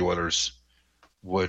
Oilers would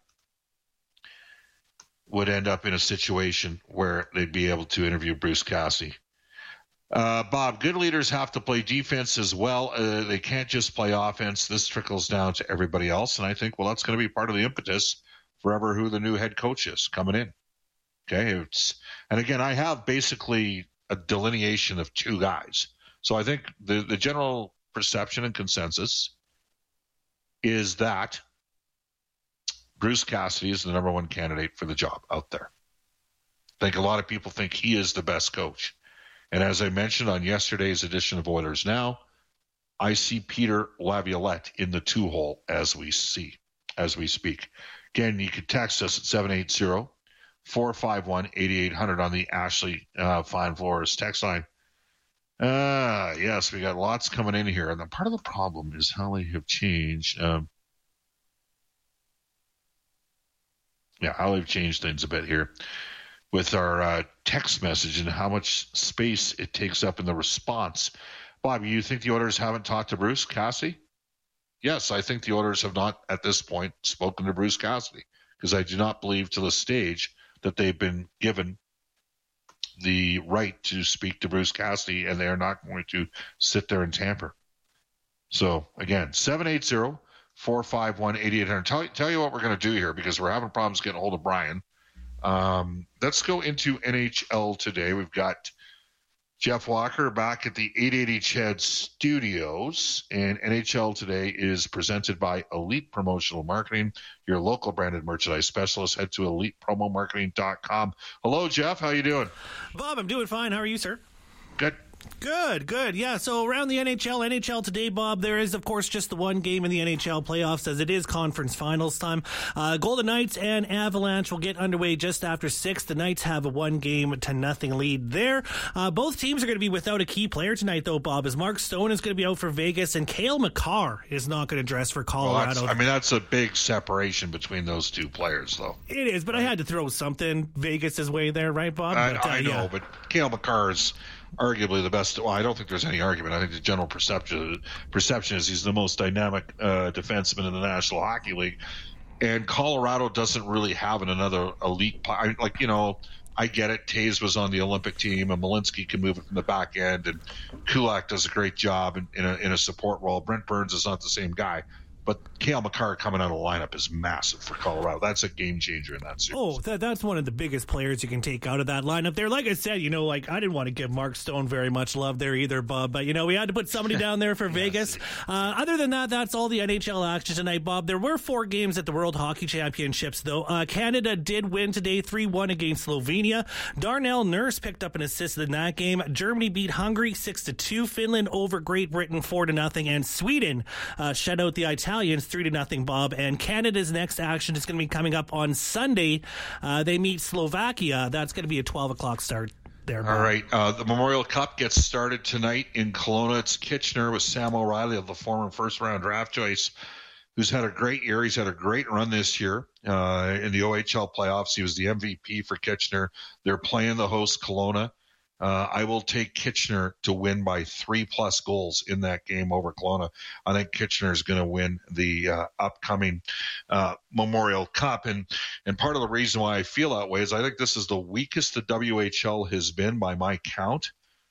end up in a situation where they'd be able to interview Bruce Cassidy. Bob, good leaders have to play defense as well. They can't just play offense. This trickles down to everybody else. And I think, well, that's going to be part of the impetus forever who the new head coach is coming in. Okay. And again, I have basically a delineation of two guys. So I think the general perception and consensus is that Bruce Cassidy is the number one candidate for the job out there. I think a lot of people think he is the best coach. And as I mentioned on yesterday's edition of Oilers Now, I see Peter Laviolette in the two-hole as we speak. Again, you can text us at 780-451-8800 on the Ashley Fine Floors text line. Yes, we got lots coming in here. And part of the problem is how they have changed. How they've changed things a bit here with our text message and how much space it takes up in the response. Bob, you think the Oilers haven't talked to Bruce Cassidy? Yes, I think the Oilers have not at this point spoken to Bruce Cassidy because I do not believe to the stage that they've been given the right to speak to Bruce Cassidy, and they are not going to sit there and tamper. So, again, 780-451-8800. Tell you what we're going to do here because we're having problems getting a hold of Brian. Let's go into NHL Today. We've got Jeff Walker back at the 880 CHED Studios, and NHL Today is presented by Elite Promotional Marketing, your local branded merchandise specialist. Head to elitepromomarketing.com. Hello, Jeff. How you doing? Bob, I'm doing fine. How are you, sir? Good. Good. Yeah, so around the NHL Today, Bob, there is, of course, just the one game in the NHL playoffs as it is conference finals time. Golden Knights and Avalanche will get underway just after 6. The Knights have a 1-0 lead there. Both teams are going to be without a key player tonight, though, Bob, as Mark Stone is going to be out for Vegas and Cale Makar is not going to dress for Colorado. Well, that's a big separation between those two players, though. It is, but I had to throw something Vegas' way there, right, Bob? I know, but Cale Makar is arguably the best. Well, I don't think there's any argument. I think the general perception is he's the most dynamic defenseman in the National Hockey League, and Colorado doesn't really have another elite. I get it. Taves was on the Olympic team, and Malinsky can move it from the back end, and Kulak does a great job in a support role. Brent Burns is not the same guy. But Cale Makar coming out of the lineup is massive for Colorado. That's a game changer in that series. Oh, that's one of the biggest players you can take out of that lineup there. Like I said, I didn't want to give Mark Stone very much love there either, Bob. But, we had to put somebody down there for Vegas. Other than that, that's all the NHL action tonight, Bob. There were 4 games at the World Hockey Championships, though. Canada did win today 3-1 against Slovenia. Darnell Nurse picked up an assist in that game. Germany beat Hungary 6-2. Finland over Great Britain 4-0. And Sweden shut out the Italians 3-0, Bob. And Canada's next action is going to be coming up on Sunday. They meet Slovakia. That's going to be a 12 o'clock start there, Bob. All right. The Memorial Cup gets started tonight in Kelowna. It's Kitchener with Sam O'Reilly, of the former first-round draft choice, who's had a great year. He's had a great run this year in the OHL playoffs. He was the MVP for Kitchener. They're playing the host Kelowna. I will take Kitchener to win by 3+ goals in that game over Kelowna. I think Kitchener is going to win the upcoming Memorial Cup. And part of the reason why I feel that way is I think this is the weakest the WHL has been by my count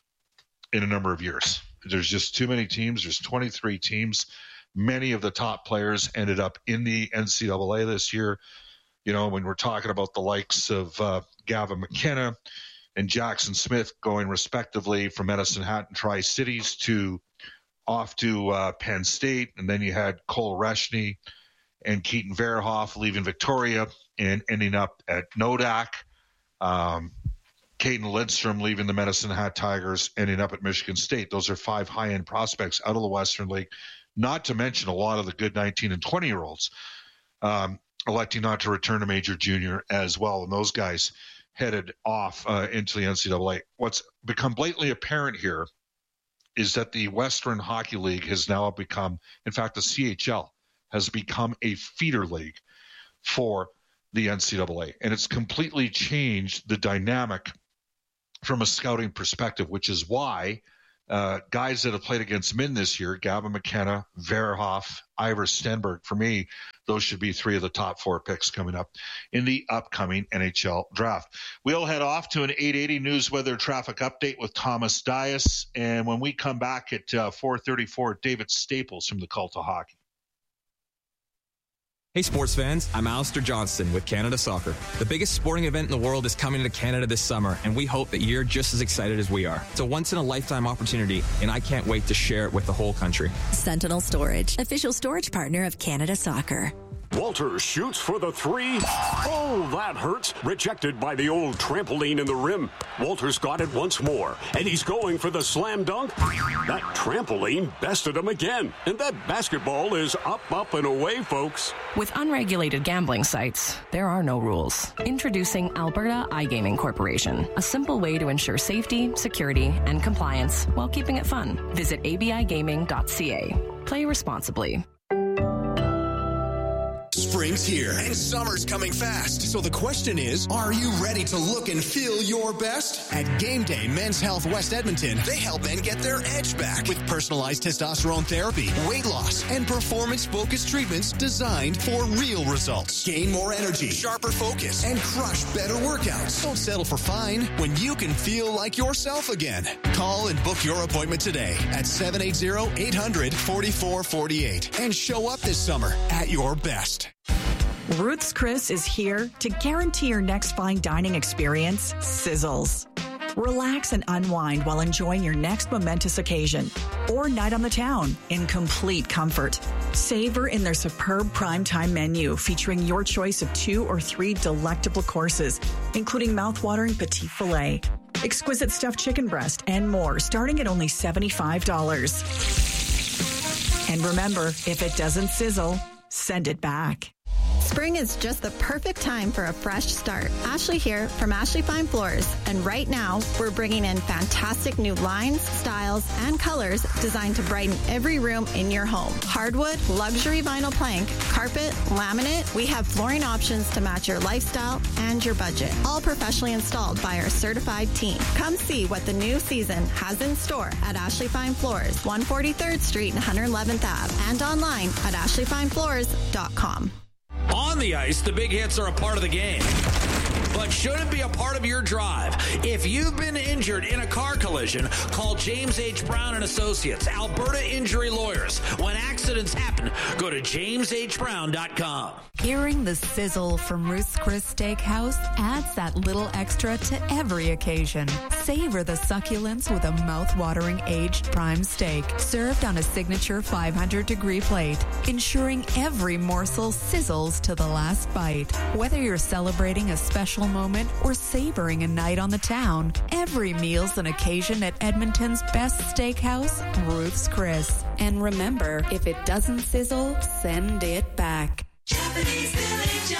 in a number of years. There's just too many teams. There's 23 teams. Many of the top players ended up in the NCAA this year. When we're talking about the likes of Gavin McKenna and Jackson Smith going respectively from Medicine Hat and Tri-Cities off to Penn State. And then you had Cole Reshney and Keaton Verhoff leaving Victoria and ending up at Nodak. Caden Lindstrom leaving the Medicine Hat Tigers, ending up at Michigan State. Those are 5 high-end prospects out of the Western League, not to mention a lot of the good 19 and 20-year-olds electing not to return to Major Junior as well. And those guys headed off into the NCAA. What's become blatantly apparent here is that the Western Hockey League has now become, in fact, the CHL has become a feeder league for the NCAA. And it's completely changed the dynamic from a scouting perspective, which is why guys that have played against Min this year, Gavin McKenna, Verhoff, Ivor Stenberg, for me, those should be 3 of the top 4 picks coming up in the upcoming NHL draft. We'll head off to an 880 news weather traffic update with Thomas Dias. And when we come back at 4:34, David Staples from the Cult of Hockey. Hey sports fans, I'm Alistair Johnston with Canada Soccer. The biggest sporting event in the world is coming to Canada this summer, and we hope that you're just as excited as we are. It's a once-in-a-lifetime opportunity, and I can't wait to share it with the whole country. Sentinel Storage, official storage partner of Canada Soccer. Walter shoots for the 3. Oh, that hurts. Rejected by the old trampoline in the rim. Walter's got it once more, and he's going for the slam dunk. That trampoline bested him again, and that basketball is up, and away, folks. With unregulated gambling sites, there are no rules. Introducing Alberta iGaming Corporation, a simple way to ensure safety, security, and compliance while keeping it fun. Visit abigaming.ca. Play responsibly. Spring's here and summer's coming fast. So the question is, are you ready to look and feel your best? At Game Day Men's Health West Edmonton, they help men get their edge back with personalized testosterone therapy, weight loss, and performance-focused treatments designed for real results. Gain more energy, sharper focus, and crush better workouts. Don't settle for fine when you can feel like yourself again. Call and book your appointment today at 780-800-4448 and show up this summer at your best. Ruth's Chris is here to guarantee your next fine dining experience sizzles. Relax and unwind while enjoying your next momentous occasion or night on the town in complete comfort. Savor in their superb primetime menu featuring your choice of 2 or 3 delectable courses, including mouthwatering petit filet, exquisite stuffed chicken breast, and more, starting at only $75. And remember, if it doesn't sizzle, send it back. Spring is just the perfect time for a fresh start. Ashley here from Ashley Fine Floors. And right now, we're bringing in fantastic new lines, styles, and colors designed to brighten every room in your home. Hardwood, luxury vinyl plank, carpet, laminate. We have flooring options to match your lifestyle and your budget. All professionally installed by our certified team. Come see what the new season has in store at Ashley Fine Floors, 143rd Street and 111th Ave, and online at ashleyfinefloors.com. On the ice, the big hits are a part of the game, but shouldn't be a part of your drive. If you've been injured in a car collision, call James H. Brown & Associates, Alberta Injury Lawyers. When accidents happen, go to jameshbrown.com. Hearing the sizzle from Ruth's Chris Steakhouse adds that little extra to every occasion. Savor the succulence with a mouth-watering aged prime steak, served on a signature 500-degree plate, ensuring every morsel sizzles to the last bite. Whether you're celebrating a special moment or savoring a night on the town, every meal's an occasion at Edmonton's best steakhouse, Ruth's Chris. And remember, if it doesn't sizzle, send it back. Japanese Village.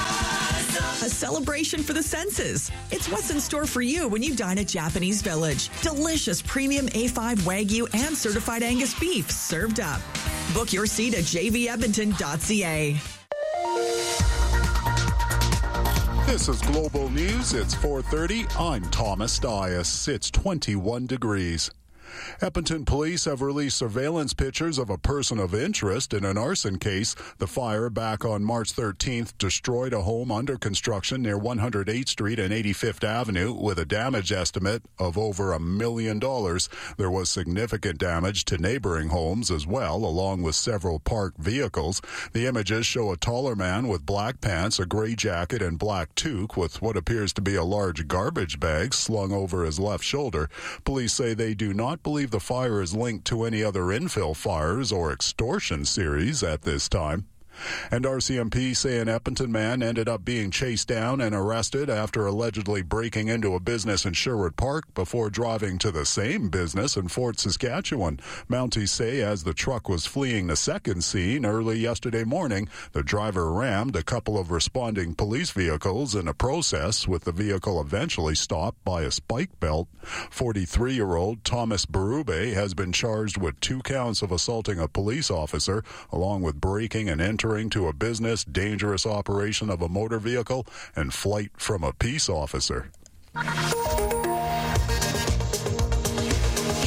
A celebration for the senses. It's what's in store for you when you dine at Japanese Village. Delicious premium A5 Wagyu and certified Angus beef served up. Book your seat at jvedmonton.ca. This is Global News. It's 4:30. I'm Thomas Dias. It's 21 degrees. Edmonton police have released surveillance pictures of a person of interest in an arson case. The fire back on March 13th destroyed a home under construction near 108th Street and 85th Avenue with a damage estimate of over $1 million. There was significant damage to neighboring homes as well, along with several parked vehicles. The images show a taller man with black pants, a gray jacket, and black toque with what appears to be a large garbage bag slung over his left shoulder. Police say they do not believe the fire is linked to any other infill fires or extortion series at this time. And RCMP say an Edmonton man ended up being chased down and arrested after allegedly breaking into a business in Sherwood Park before driving to the same business in Fort Saskatchewan. Mounties say as the truck was fleeing the second scene early yesterday morning, the driver rammed a couple of responding police vehicles in a process, with the vehicle eventually stopped by a spike belt. 43-year-old Thomas Berube has been charged with 2 counts of assaulting a police officer, along with breaking and entering to a business, dangerous operation of a motor vehicle, and flight from a peace officer.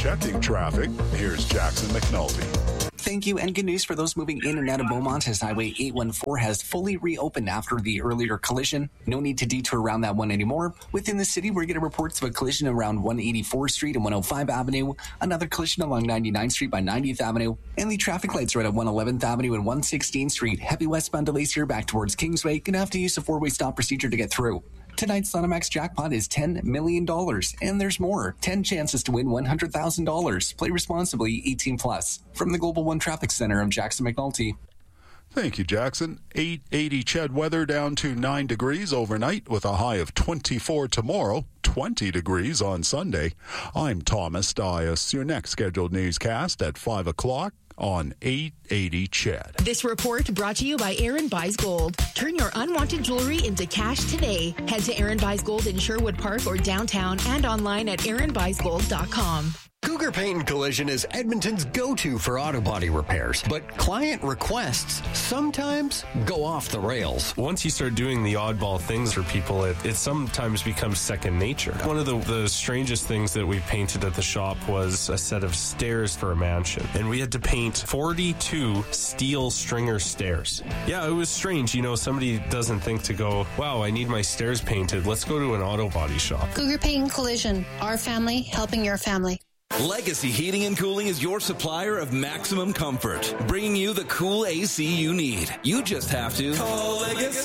Checking traffic, here's Jackson McNulty. Thank you, and good news for those moving in and out of Beaumont as Highway 814 has fully reopened after the earlier collision. No need to detour around that one anymore. Within the city, we're getting reports of a collision around 184th Street and 105 Avenue, another collision along 99th Street by 90th Avenue, and the traffic lights are at 111th Avenue and 116th Street. Heavy westbound delays here back towards Kingsway. Gonna have to use a four-way stop procedure to get through. Tonight's Sonomax jackpot is $10 million, and there's more. 10 chances to win $100,000. Play responsibly, 18+. From the Global One Traffic Center, I'm Jackson McNulty. Thank you, Jackson. 880 Ched weather down to 9 degrees overnight with a high of 24 tomorrow, 20 degrees on Sunday. I'm Thomas Dias. Your next scheduled newscast at 5 o'clock on 880 Ched. This report brought to you by Aaron Buys Gold. Turn your unwanted jewelry into cash today. Head to Aaron Buys Gold in Sherwood Park or downtown and online at aaronbuysgold.com. Cougar Paint and Collision is Edmonton's go-to for auto body repairs, but client requests sometimes go off the rails. Once you start doing the oddball things for people, it sometimes becomes second nature. One of the strangest things that we painted at the shop was a set of stairs for a mansion, and we had to paint 42 steel stringer stairs. Yeah, it was strange. You know, somebody doesn't think to go, wow, I need my stairs painted. Let's go to an auto body shop. Cougar Paint and Collision, our family helping your family. Legacy Heating and Cooling is your supplier of maximum comfort, bringing you the cool AC you need. You just have to call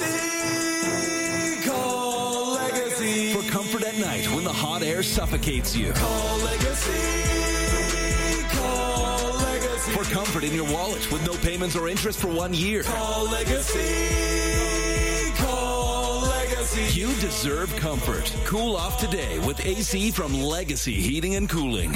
Legacy. Call Legacy. For comfort at night when the hot air suffocates you. Call Legacy. Call Legacy. For comfort in your wallet with no payments or interest for 1 year. Call Legacy. Call Legacy. You deserve comfort. Cool off today with AC from Legacy Heating and Cooling.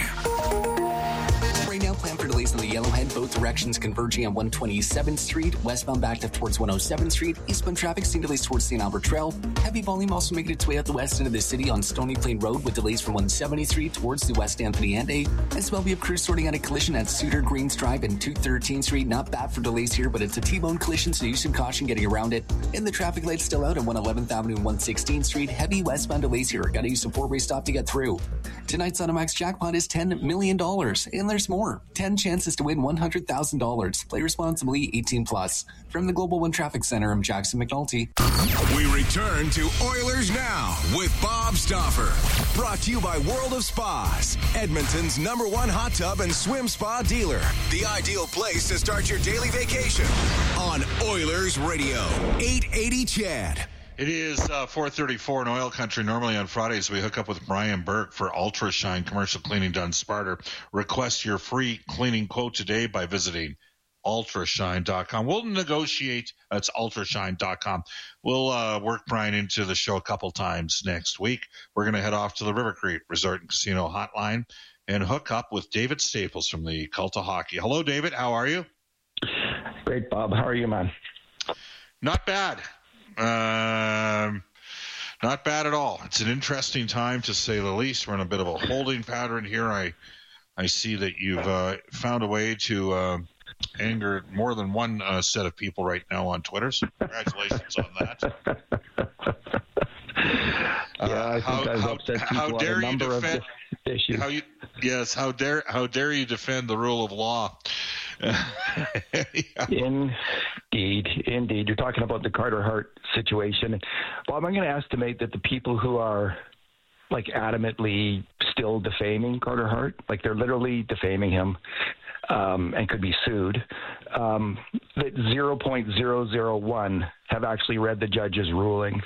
Right now, plan for delays on the Yellowhead, both directions converging on 127th Street, westbound backed up towards 107th Street, eastbound traffic seeing delays towards St. Albert Trail. Heavy volume also making its way out the west end of the city on Stony Plain Road with delays from 170th Street towards the West Anthony Ande. As well, we have crews sorting out a collision at Suter Greens Drive and 213th Street. Not bad for delays here, but it's a T-bone collision, so use some caution getting around it. And the traffic lights still out at 111th Avenue and 116th Street. Heavy westbound delays here. Gotta use a four-way stop to get through. Tonight's Sonomax jackpot is $10 million, and there's more. 10 chances to win $100,000. Play responsibly, 18+. From the Global One Traffic Center, I'm Jackson McNulty. We return to Oilers Now with Bob Stauffer. Brought to you by World of Spas, Edmonton's #1 hot tub and swim spa dealer. The ideal place to start your daily vacation on Oilers Radio, 880 Ched. It is 4:34 in Oil Country. Normally on Fridays, we hook up with Brian Burke for Ultra Shine Commercial Cleaning done smarter. Request your free cleaning quote today by visiting ultrashine.com. We'll negotiate. That's ultrashine.com. We'll work Brian into the show a couple times next week. We're going to head off to the River Crete Resort and Casino Hotline and hook up with David Staples from the Cult of Hockey. Hello, David. How are you? Great, Bob. How are you, man? Not bad. Not bad at all. It's an interesting time, to say the least. We're in a bit of a holding pattern here. I see that you've found a way to anger more than one set of people right now on Twitter. So congratulations on that. I think I've upset people on a number of issues. How dare you defend the rule of law? Indeed. You're talking about the Carter Hart situation. Bob, I'm going to estimate that the people who are like adamantly still defaming Carter Hart, like they're literally defaming him, and could be sued, that 0.001 have actually read the judge's ruling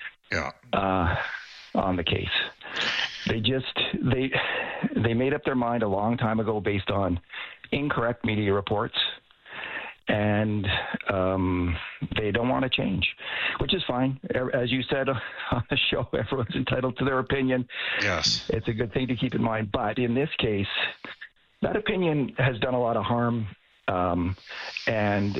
on the case. They made up their mind a long time ago based on incorrect media reports, and they don't want to change, which is fine. As you said on the show, everyone's entitled to their opinion. Yes. It's a good thing to keep in mind. But in this case, that opinion has done a lot of harm, and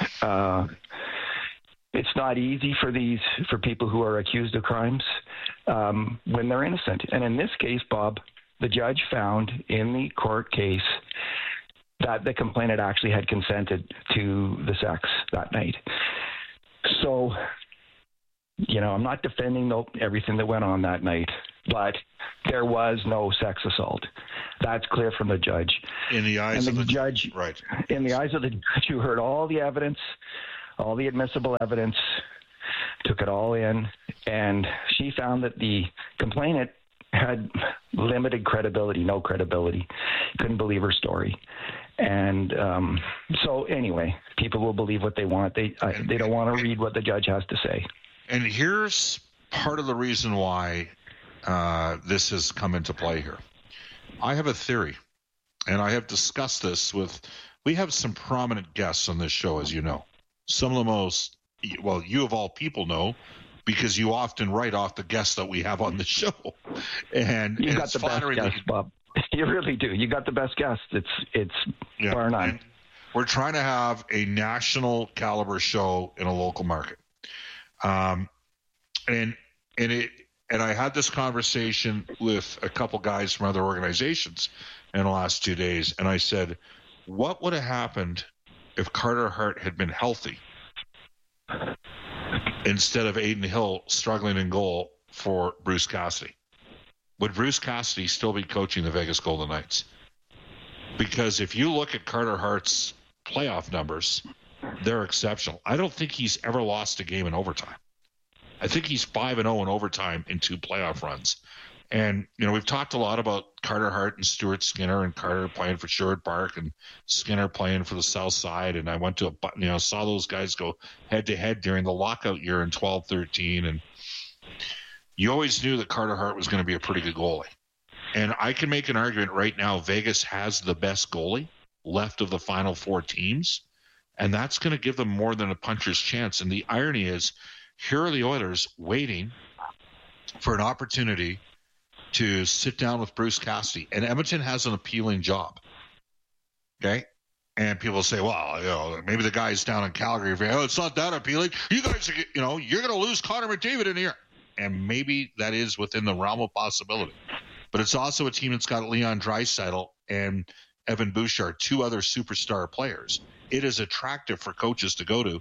it's not easy for people who are accused of crimes when they're innocent. And in this case, Bob, the judge found in the court case that the complainant actually had consented to the sex that night. So, I'm not defending everything that went on that night, but there was no sex assault. That's clear from the judge. In the eyes of the judge, right? In the eyes of the judge, who heard all the evidence, all the admissible evidence, took it all in, and she found that the complainant had limited credibility, no credibility, couldn't believe her story. And so anyway, people will believe what they want. They don't want to read what the judge has to say. And here's part of the reason why this has come into play here. I have a theory, and I have discussed this we have some prominent guests on this show, as you know. Some of the most, well, you of all people know, because you often write off the guests that we have on the show. And you got the best guests, Bob. You really do. You got the best guests. It's bar none. And we're trying to have a national caliber show in a local market. And I had this conversation with a couple guys from other organizations in the last 2 days, and I said, what would have happened if Carter Hart had been healthy instead of Aiden Hill struggling in goal for Bruce Cassidy? Would Bruce Cassidy still be coaching the Vegas Golden Knights? Because if you look at Carter Hart's playoff numbers, they're exceptional. I don't think he's ever lost a game in overtime. I think he's 5-0 in overtime in 2 playoff runs. And, we've talked a lot about Carter Hart and Stuart Skinner, and Carter playing for Sherwood Park and Skinner playing for the South Side. And I went to saw those guys go head to head during the lockout year in 12-13. And you always knew that Carter Hart was going to be a pretty good goalie. And I can make an argument right now, Vegas has the best goalie left of the final 4 teams. And that's going to give them more than a puncher's chance. And the irony is, here are the Oilers waiting for an opportunity to sit down with Bruce Cassidy. And Edmonton has an appealing job. Okay? And people say, well, maybe the guys down in Calgary, it's not that appealing. You guys are, you're going to lose Connor McDavid in here. And maybe that is within the realm of possibility. But it's also a team that's got Leon Draisaitl and Evan Bouchard, 2 other superstar players. It is attractive for coaches to go to.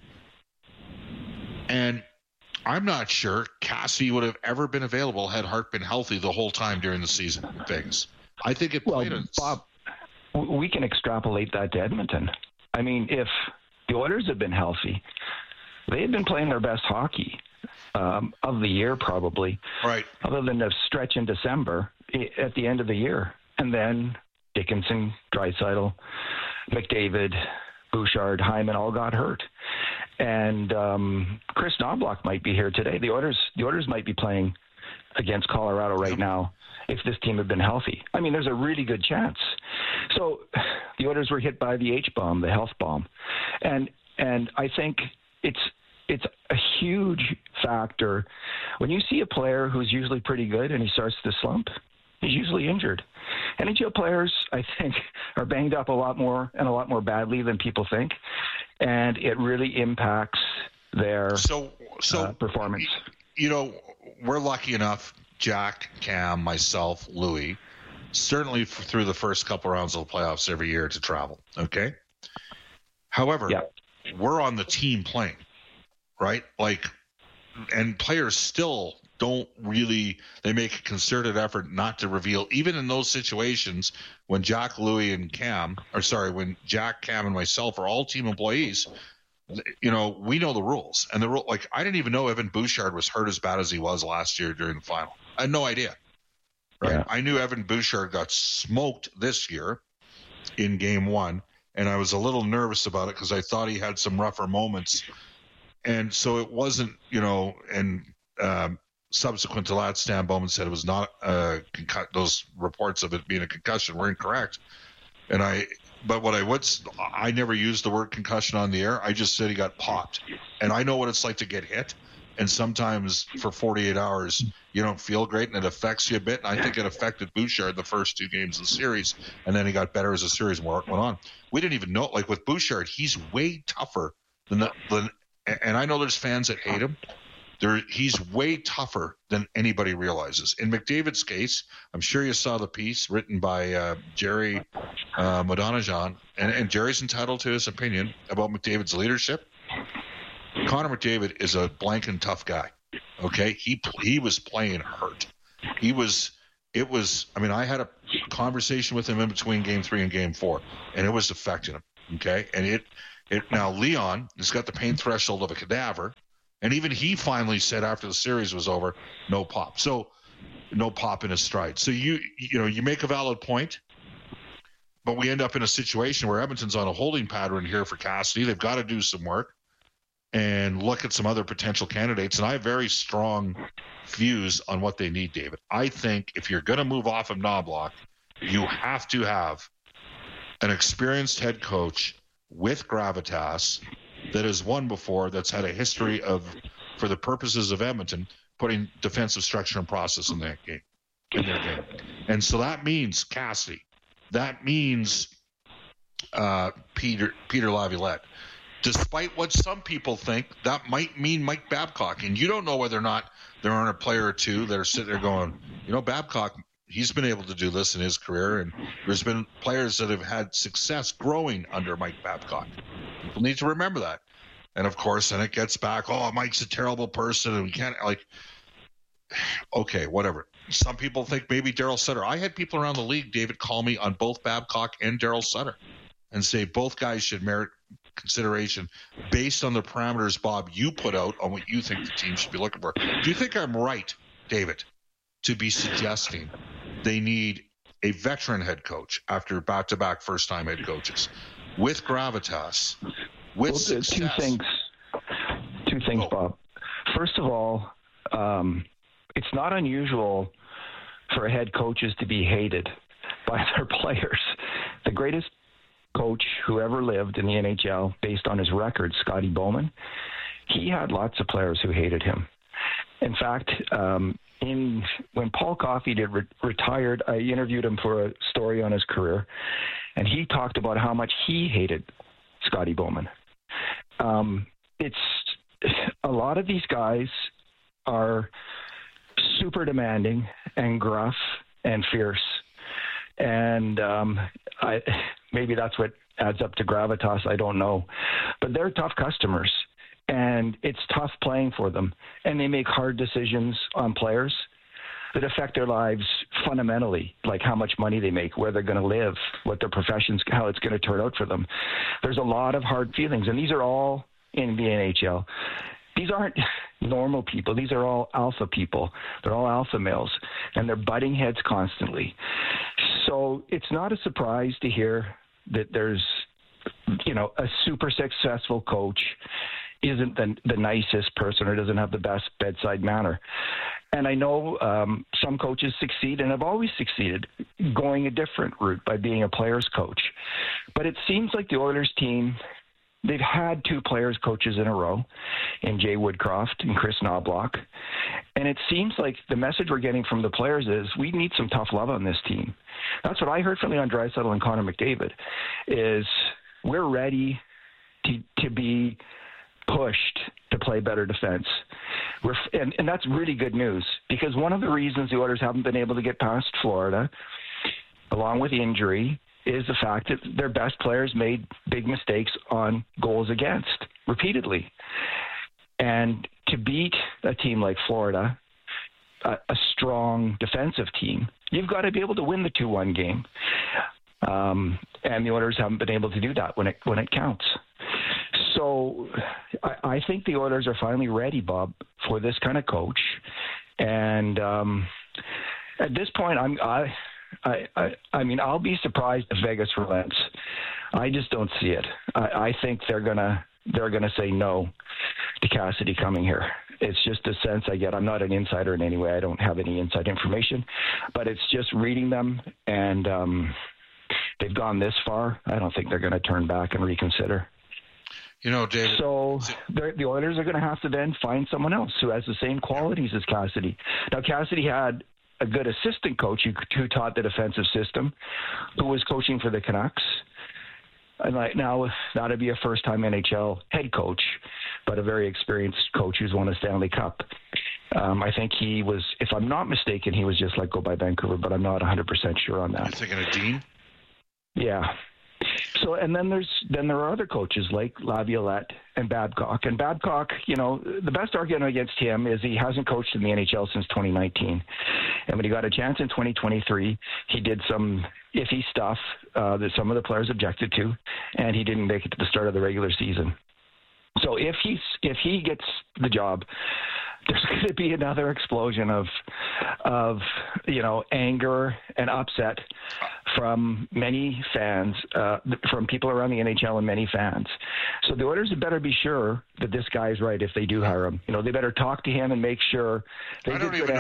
And I'm not sure Cassidy would have ever been available had Hart been healthy the whole time during the season in Vegas. I think it played Bob, we can extrapolate that to Edmonton. I mean, if the Oilers had been healthy, they had been playing their best hockey of the year probably. Right. Other than a stretch in December at the end of the year. And then Dickinson, Draisaitl, McDavid, Bouchard, Hyman all got hurt. And Chris Knobloch might be here today. The Oilers might be playing against Colorado right now if this team had been healthy. I mean, there's a really good chance. So the Oilers were hit by the H-bomb, the health bomb. And I think it's a huge factor. When you see a player who's usually pretty good and he starts to slump, he's usually injured. NHL players, I think, are banged up a lot more badly than people think. And it really impacts their performance. We're lucky enough, Jack, Cam, myself, Louie, certainly through the first couple rounds of the playoffs every year to travel, okay? However, we're on the team playing, right? And players still don't really, they make a concerted effort not to reveal, even in those situations when Jack, Louie, and when Jack, Cam, and myself are all team employees, we know the rules. And the rule, I didn't even know Evan Bouchard was hurt as bad as he was last year during the final. I had no idea. Right? Yeah. I knew Evan Bouchard got smoked this year in game 1, and I was a little nervous about it because I thought he had some rougher moments. And so it wasn't, subsequent to that, Stan Bowman said it was not those reports of it being a concussion were incorrect. But I never used the word concussion on the air. I just said he got popped. And I know what it's like to get hit. And sometimes for 48 hours, you don't feel great and it affects you a bit. And I think it affected Bouchard the first 2 games of the series. And then he got better as the series went on. We didn't even know, with Bouchard, he's way tougher than and I know there's fans that hate him. He's way tougher than anybody realizes. In McDavid's case, I'm sure you saw the piece written by Jerry Modanajan, and Jerry's entitled to his opinion about McDavid's leadership. Connor McDavid is a blank and tough guy. Okay, he was playing hurt, It was. I mean, I had a conversation with him in between Game 3 and Game 4, and it was affecting him. Okay, and it now Leon has got the pain threshold of a cadaver, and even he finally said after the series was over, no pop. So no pop in his stride. So you make a valid point, but we end up in a situation where Edmonton's on a holding pattern here for Cassidy. They've got to do some work and look at some other potential candidates. And I have very strong views on what they need, David. I think if you're going to move off of Knoblauch, you have to have an experienced head coach with gravitas that has won before, that's had a history of, for the purposes of Edmonton, putting defensive structure and process in their game. And so that means Cassidy. That means Peter Laviolette. Despite what some people think, that might mean Mike Babcock. And you don't know whether or not there aren't a player or two that are sitting there going, Babcock, he's been able to do this in his career, and there's been players that have had success growing under Mike Babcock. People need to remember that. And, of course, then it gets back, Mike's a terrible person, and we can't, okay, whatever. Some people think maybe Daryl Sutter. I had people around the league, David, call me on both Babcock and Daryl Sutter and say both guys should merit consideration based on the parameters, Bob, you put out on what you think the team should be looking for. Do you think I'm right, David, to be suggesting they need a veteran head coach after back-to-back first-time head coaches with gravitas, with success? Two things, Bob. First of all, it's not unusual for head coaches to be hated by their players. The greatest coach who ever lived in the NHL, based on his record, Scotty Bowman, he had lots of players who hated him. In fact, when Paul Coffey retired, I interviewed him for a story on his career, and he talked about how much he hated Scotty Bowman. It's a lot of these guys are super demanding and gruff and fierce, and maybe that's what adds up to gravitas. I don't know, but they're tough customers, and it's tough playing for them, and they make hard decisions on players that affect their lives fundamentally, like how much money they make, where they're going to live, what their professions, how it's going to turn out for them. There's a lot of hard feelings, and these are all in the NHL. These aren't normal people. These are all alpha people. They're all alpha males, and they're butting heads constantly. So it's not a surprise to hear that there's, a super successful coach isn't the nicest person or doesn't have the best bedside manner. And I know some coaches succeed and have always succeeded going a different route by being a player's coach. But it seems like the Oilers team, they've had two players coaches in a row in Jay Woodcroft and Chris Knoblauch. And it seems like the message we're getting from the players is we need some tough love on this team. That's what I heard from Leon Draisaitl and Connor McDavid is we're ready to be pushed to play better defense. And that's really good news, because one of the reasons the Oilers haven't been able to get past Florida, along with injury, is the fact that their best players made big mistakes on goals against repeatedly. And to beat a team like Florida, a strong defensive team, you've got to be able to win the 2-1 game. And the Oilers haven't been able to do that when it counts. So I think the Oilers are finally ready, Bob, for this kind of coach. And at this point, I mean, I'll be surprised if Vegas relents. I just don't see it. I think they're gonna say no to Cassidy coming here. It's just a sense I get. I'm not an insider in any way. I don't have any inside information, but it's just reading them, and they've gone this far. I don't think they're going to turn back and reconsider. David. So the Oilers are going to have to then find someone else who has the same qualities as Cassidy. Now, Cassidy had a good assistant coach who taught the defensive system, who was coaching for the Canucks. And now that'd be a first-time NHL head coach, but a very experienced coach who's won a Stanley Cup. I think he was, if I'm not mistaken, he was just let go by Vancouver, but I'm not 100% sure on that. You're thinking of Dean? Yeah. So, and then there are other coaches like Laviolette and Babcock. And Babcock, the best argument against him is he hasn't coached in the NHL since 2019. And when he got a chance in 2023, he did some iffy stuff that some of the players objected to, and he didn't make it to the start of the regular season. So if he gets the job, there's going to be another explosion of anger and upset from many fans, from people around the NHL and many fans. So the Oilers had better be sure that this guy's right if they do hire him. They better talk to him and make sure. I don't even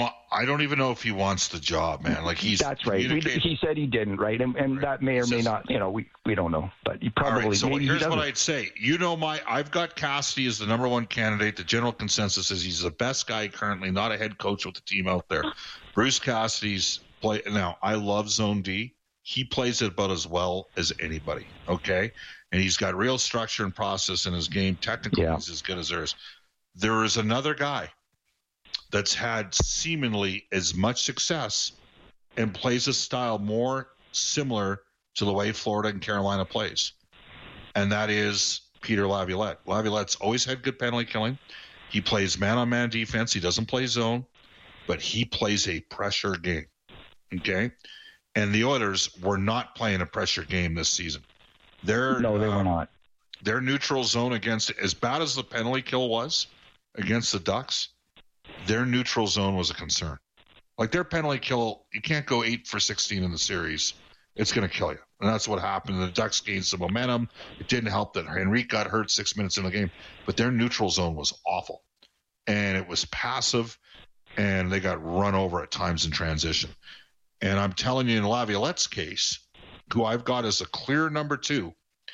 know if he wants the job, man. Like that's right. He said he didn't, right? And right. That may or may not. We don't know, but he probably. All right, so here's what I'd say. I've got Cassidy as the number one candidate. The general consensus is he's the best guy currently, not a head coach with the team out there. Bruce Cassidy's play. Now, I love Zone D. He plays it about as well as anybody, okay? And he's got real structure and process in his game. Technically, he's as good as theirs. There is another guy that's had seemingly as much success and plays a style more similar to the way Florida and Carolina plays, and that is Peter Laviolette. Laviolette's always had good penalty killing. He plays man-on-man defense. He doesn't play zone, but he plays a pressure game, okay? And the Oilers were not playing a pressure game this season. They were not. Their neutral zone against, as bad as the penalty kill was against the Ducks, their neutral zone was a concern. Like their penalty kill, you can't go 8 for 16 in the series. It's going to kill you. And that's what happened. The Ducks gained some momentum. It didn't help that Henrique got hurt 6 minutes in the game. But their neutral zone was awful. And it was passive, and they got run over at times in transition. And I'm telling you, in Laviolette's case, who I've got as a clear number 2,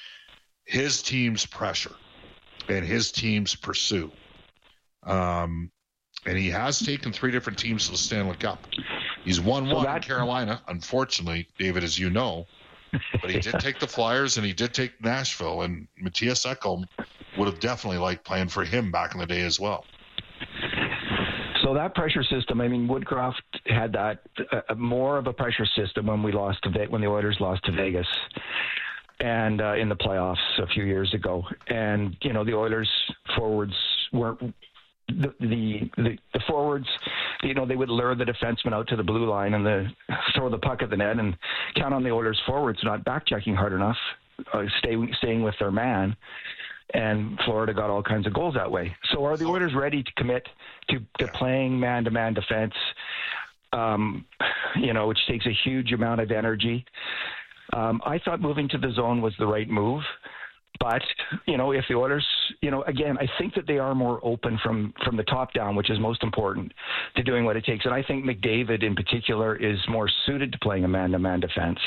his team's pressure and his team's pursue. And he has taken 3 different teams to the Stanley Cup. He's won one in Carolina, unfortunately, David, as you know. But he did take the Flyers, and he did take Nashville. And Matthias Ekholm would have definitely liked playing for him back in the day as well. So that pressure system, Woodcroft had that more of a pressure system when the Oilers lost to Vegas, and in the playoffs a few years ago. And the Oilers forwards weren't the forwards. They would lure the defenseman out to the blue line and throw the puck at the net and count on the Oilers forwards not back checking hard enough, staying with their man. And Florida got all kinds of goals that way. So are the Oilers ready to commit to playing man-to-man defense, which takes a huge amount of energy? I thought moving to the zone was the right move. But, if the Oilers, again, I think that they are more open from the top down, which is most important, to doing what it takes. And I think McDavid in particular is more suited to playing a man-to-man defense.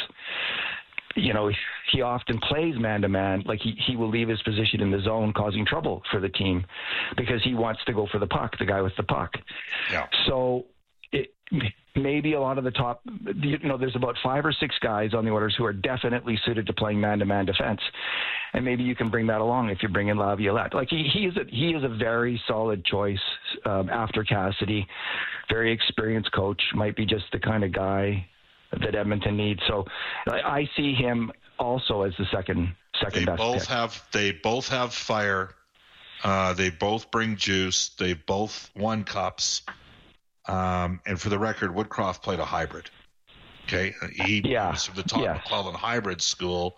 He often plays man-to-man, like he will leave his position in the zone causing trouble for the team because he wants to go for the puck, the guy with the puck. Yeah. So maybe a lot of the top, there's about 5 or 6 guys on the Oilers who are definitely suited to playing man-to-man defense. And maybe you can bring that along if you bring in Laviolette. Like he is a very solid choice after Cassidy, very experienced coach, might be just the kind of guy that Edmonton needs. So I see him also as the second best pick. They both have fire. They both bring juice. They both won cups. And for the record, Woodcroft played a hybrid. Okay, he was from the Todd McClellan hybrid school,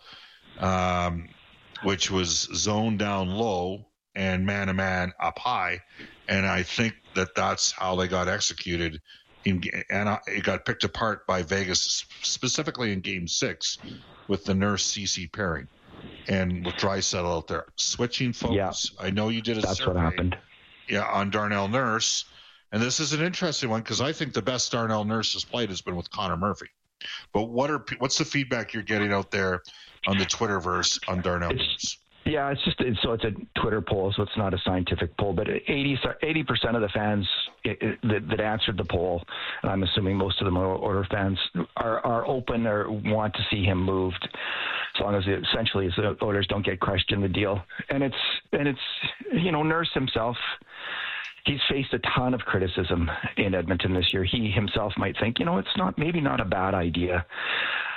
which was zone down low and man-to-man up high. And I think that's how they got executed. And it got picked apart by Vegas, specifically in Game 6 with the Nurse-CC pairing and with Draisaitl out there. Switching focus. Yeah. I know you did a survey. That's what happened. Yeah, on Darnell Nurse. And this is an interesting one because I think the best Darnell Nurse has played has been with Connor Murphy. But what's the feedback you're getting out there on the Twitterverse on Darnell Nurse? Yeah, it's a Twitter poll, so it's not a scientific poll. But 80% of the fans that answered the poll, and I'm assuming most of them are Oilers fans, are open or want to see him moved, as long as the Oilers don't get crushed in the deal. And it's Nurse himself. He's faced a ton of criticism in Edmonton this year. He himself might think, it's maybe not a bad idea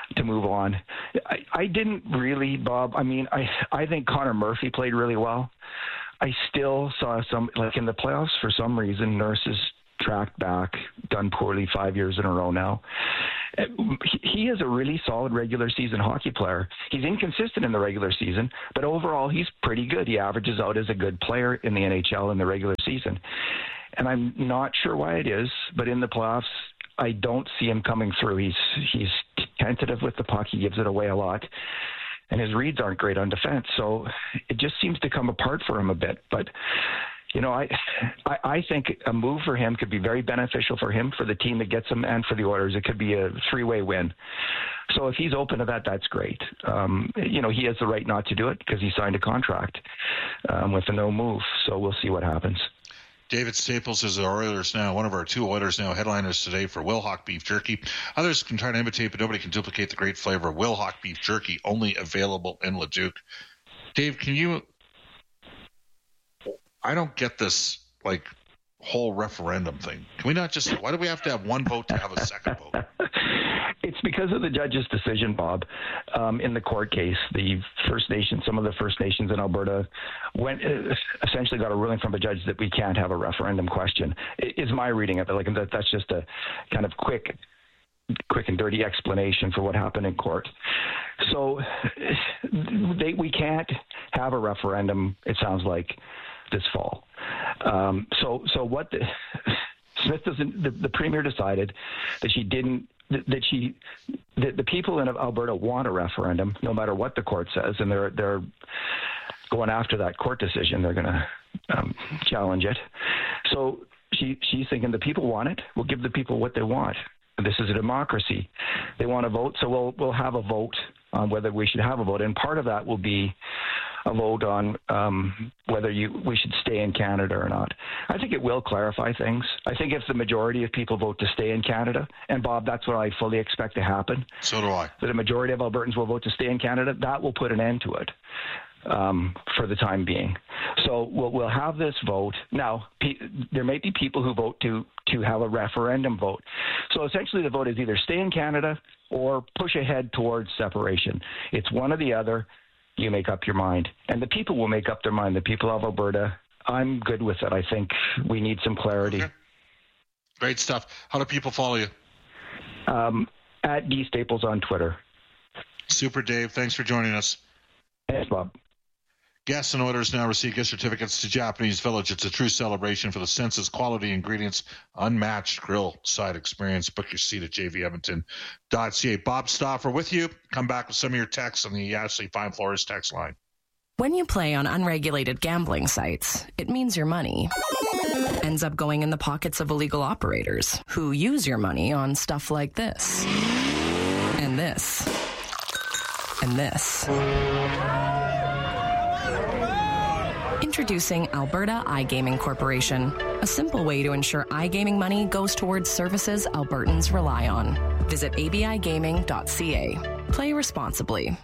to move on. I didn't really, Bob. I mean, I think Connor Murphy played really well. I still saw some, like in the playoffs, for some reason, Nurse's tracked back, done poorly 5 years in a row now. He is a really solid regular season hockey player. He's inconsistent in the regular season, but overall he's pretty good. He averages out as a good player in the NHL in the regular season. And I'm not sure why it is, but in the playoffs, I don't see him coming through. He's tentative with the puck. He gives it away a lot. And his reads aren't great on defense. So it just seems to come apart for him a bit. But, you know, I think a move for him could be very beneficial for him, for the team that gets him, and for the Oilers. It could be a three-way win. So if he's open to that, that's great. You know, he has the right not to do it because he signed a contract with a no move. So we'll see what happens. David Staples is our Oilers Now, one of our two Oilers Now headliners today for Wilhauk Beef Jerky. Others can try to imitate, but nobody can duplicate the great flavor of Wilhauk Beef Jerky, only available in Leduc. Dave, can you... I don't get this, like, whole referendum thing. Can we not just... Why do we have to have one vote to have a second vote? It's because of the judge's decision, Bob. In the court case, the First Nations, some of the First Nations in Alberta essentially got a ruling from a judge that we can't have a referendum question, is my reading of it. Like, that's just a kind of quick and dirty explanation for what happened in court. So we can't have a referendum, it sounds like, this fall. So what Smith doesn't, the Premier decided that she didn't, that the people in Alberta want a referendum, no matter what the court says, and they're going after that court decision. They're going to challenge it. So she's thinking the people want it. We'll give the people what they want. This is a democracy. They want to vote, so we'll have a vote on whether we should have a vote, and part of that will be a vote on whether we should stay in Canada or not. I think it will clarify things. I think if the majority of people vote to stay in Canada, and Bob, that's what I fully expect to happen. So do I. That a majority of Albertans will vote to stay in Canada, that will put an end to it for the time being. So we'll have this vote. Now, there may be people who vote to have a referendum vote. So essentially the vote is either stay in Canada or push ahead towards separation. It's one or the other. You make up your mind. And the people will make up their mind. The people of Alberta, I'm good with it. I think we need some clarity. Okay. Great stuff. How do people follow you? At D Staples on Twitter. Super, Dave. Thanks for joining us. Thanks, Bob. Guests and Oilers Now receive gift certificates to Japanese Village. It's a true celebration for the senses, quality ingredients, unmatched grill side experience. Book your seat at jvedmonton.ca. Bob Stauffer with you. Come back with some of your texts on the Ashley Fine Floors text line. When you play on unregulated gambling sites, it means your money ends up going in the pockets of illegal operators who use your money on stuff like this and this and this. Introducing Alberta iGaming Corporation, a simple way to ensure iGaming money goes towards services Albertans rely on. Visit abigaming.ca. Play responsibly.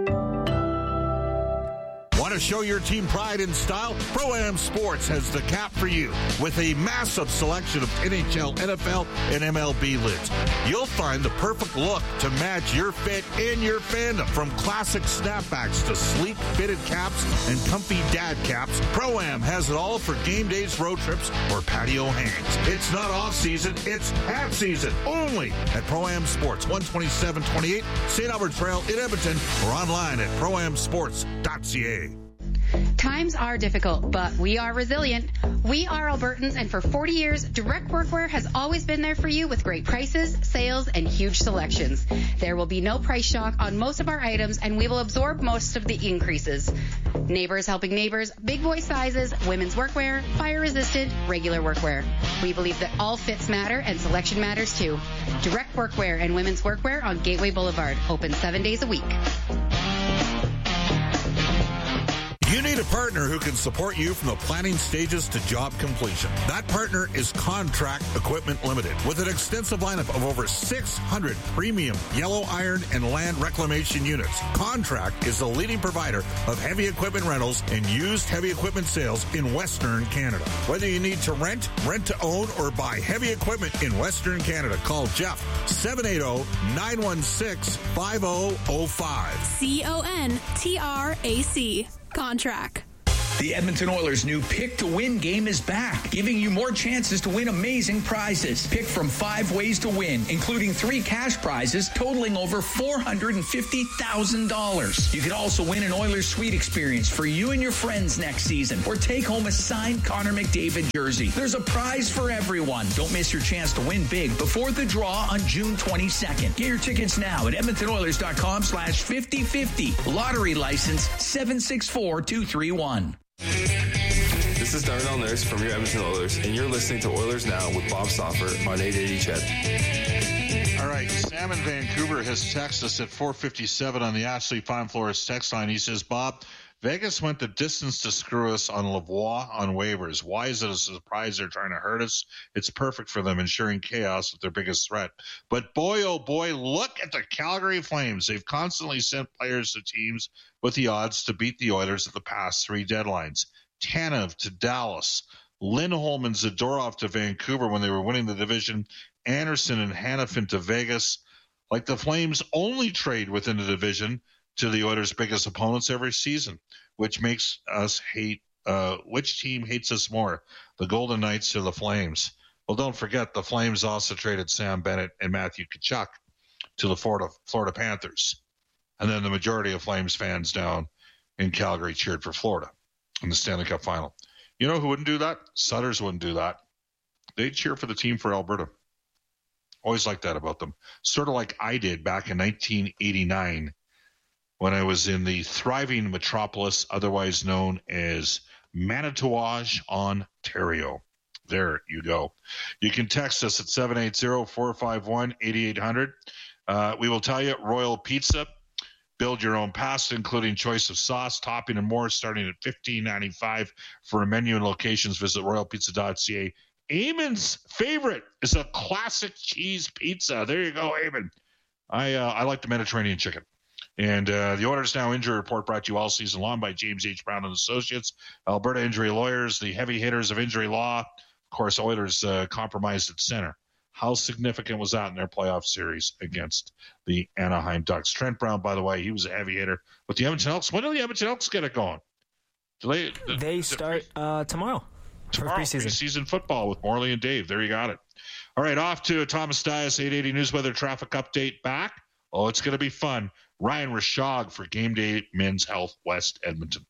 Want to show your team pride and style? Pro-Am Sports has the cap for you with a massive selection of NHL, NFL, and MLB lids. You'll find the perfect look to match your fit and your fandom. From classic snapbacks to sleek fitted caps and comfy dad caps, Pro-Am has it all for game days, road trips, or patio hangs. It's not off-season, it's half-season. Only at Pro-Am Sports, 12728 St. Albert Trail in Edmonton, or online at proamsports.ca. Times are difficult, but we are resilient. We are Albertans, and for 40 years, Direct Workwear has always been there for you with great prices, sales, and huge selections. There will be no price shock on most of our items, and we will absorb most of the increases. Neighbors helping neighbors, big boy sizes, women's workwear, fire-resistant, regular workwear. We believe that all fits matter and selection matters too. Direct Workwear and women's workwear on Gateway Boulevard, open 7 days a week. You need a partner who can support you from the planning stages to job completion. That partner is Contract Equipment Limited. With an extensive lineup of over 600 premium yellow iron and land reclamation units, Contract is the leading provider of heavy equipment rentals and used heavy equipment sales in Western Canada. Whether you need to rent to own, or buy heavy equipment in Western Canada, call Jeff 780-916-5005. CONTRAC. Contract. The Edmonton Oilers' new Pick to Win game is back, giving you more chances to win amazing prizes. Pick from 5 ways to win, including 3 cash prizes totaling over $450,000. You could also win an Oilers suite experience for you and your friends next season, or take home a signed Connor McDavid jersey. There's a prize for everyone. Don't miss your chance to win big before the draw on June 22nd. Get your tickets now at EdmontonOilers.com/5050. Lottery license 764231. This is Darnell Nurse from your Edmonton Oilers, and you're listening to Oilers Now with Bob Stauffer on 880 Ched. All right, Sam in Vancouver has texted us at 4:57 on the Ashley Fine Floors text line. He says, Bob, Vegas went the distance to screw us on Lavoie on waivers. Why is it a surprise they're trying to hurt us? It's perfect for them, ensuring chaos with their biggest threat. But boy, oh boy, look at the Calgary Flames. They've constantly sent players to teams with the odds to beat the Oilers at the past 3 deadlines. Tanev to Dallas, Lindholm and Zadorov to Vancouver when they were winning the division, Anderson and Hanifin to Vegas. Like the Flames only trade within the division to the Oilers' biggest opponents every season, which makes us hate which team hates us more, the Golden Knights or the Flames? Well, don't forget the Flames also traded Sam Bennett and Matthew Tkachuk to the Florida Panthers. And then the majority of Flames fans down in Calgary cheered for Florida in the Stanley Cup final. You know who wouldn't do that? Sutters wouldn't do that. They'd cheer for the team for Alberta. Always like that about them. Sort of like I did back in 1989 when I was in the thriving metropolis, otherwise known as Manitouwadge, Ontario. There you go. You can text us at 780-451-8800. We will tell you, Royal Pizza. Build your own pasta, including choice of sauce, topping, and more, starting at $15.95 for a menu and locations. Visit royalpizza.ca. Eamon's favorite is a classic cheese pizza. There you go, Eamon. I like the Mediterranean chicken. And the Oilers Now Injury Report brought to you all season long by James H. Brown and Associates, Alberta Injury Lawyers, the heavy hitters of injury law. Of course, Oilers compromised at center. How significant was that in their playoff series against the Anaheim Ducks? Trent Brown, by the way, he was a heavy hitter with the Edmonton Elks. When do the Edmonton Elks get it going? They start tomorrow. Preseason football with Morley and Dave. There you got it. All right, off to Thomas Dias, 880 News Weather Traffic Update back. Oh, it's going to be fun. Ryan Rashog for Game Day Men's Health West Edmonton.